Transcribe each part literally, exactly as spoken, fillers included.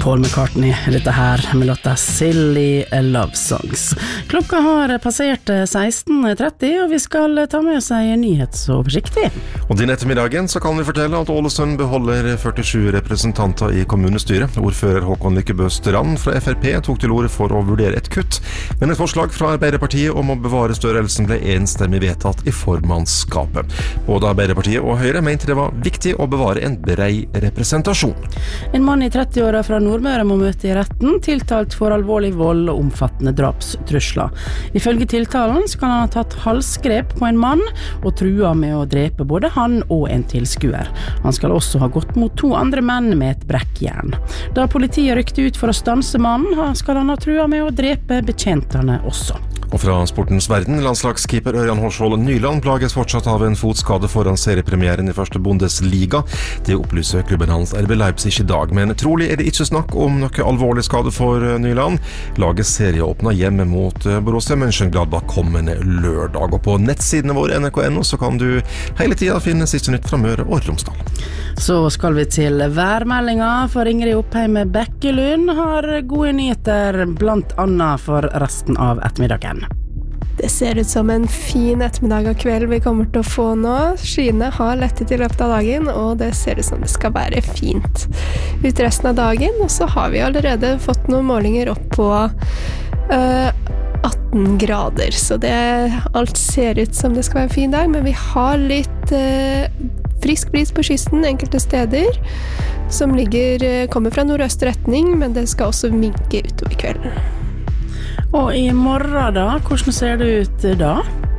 Paul McCartney, dette her med låta Silly Love Songs. Klokka har passert seksten tretti, og vi skal ta med oss en nyhetsoversikt. Og din ettermiddagen så kan vi fortelle at Ålesund beholder førtisju representanter i kommunestyret. Ordfører Håkon Lykkebø Strand fra F R P tok til ord for å vurdere et kutt, men et forslag fra Arbeiderpartiet om å bevare størrelsen ble enstemmig vedtatt i formannskapet. Både Arbeiderpartiet og Høyre mente det var viktig å bevare en brei representasjon. En mann i tretti-åra fra Nordmøre må møte i retten, tiltalt for alvorlig vold og omfattende drapstrusler. Ifølge tiltalen skal han ha tatt halsgrep på en mann og trua med å drepe både han og en tilskuer. Han skal også ha gått mot to andre menn med et brekkjern. Da politiet rykte ut for å stanse mannen, skal han ha trua med å drepe betjenterne også. Og fra sportens verden, landslagskeeper Ørjan Horsvold Nyland plages fortsatt av en fotskade foran seriepremieren i første Bundesliga. Det opplyser klubben hans R B Leipzig i dag, men trolig er det ikke snakk om noe alvorlig skade for Nyland. Lagets serie åpner hjemme mot Borussia Mönchengladbach kommende lørdag, og på nettsidene våre N R K punktum N O så kan du hele tiden finne siste nytt fra Møre og Romsdal. Så skal vi til værmeldinga, for Ingrid Oppheim Bekkelund har gode nyheter, blant annet for resten av ettermiddagen. Det ser ut som en fin ettermiddag og kveld vi kommer til å få nå. Skyene har lettet i løpet av dagen, og det ser ut som det skal være fint ut resten av dagen. Og så har vi allerede fått noen målinger opp på uh, atten grader, så det, alt ser ut som det skal være en fin dag, men vi har litt uh, frisk bris på kysten enkelte steder, som ligger, kommer fra nordøst retning, men det skal også minke utover kvelden. Og i morgen da, hvordan ser det ut da?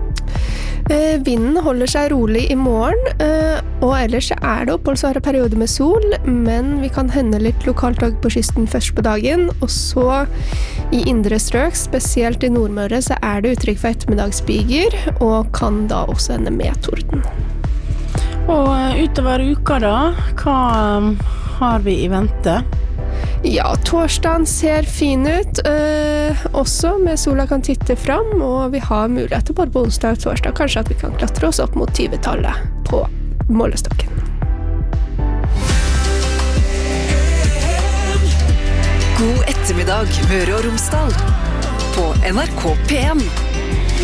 Eh, vinden holder seg rolig i morgen, eh, og ellers er det oppholdsvare perioder med sol, men vi kan hende litt lokaltog på kysten først på dagen, og så i indre strøk, spesielt i Nordmøre, så er det uttrykk for ettermiddagsbyger, og kan da også hende med torden. Og utover uka da, hva har vi i vente? Ja, torsdagen ser fin ut, øh, også med sola kan titte fram, og vi har muligheter både på onsdag og torsdag. Kanskje at vi kan klatre oss opp mot tyve-tallet på målestokken. God ettermiddag, Møre og Romsdal, på N R K P M.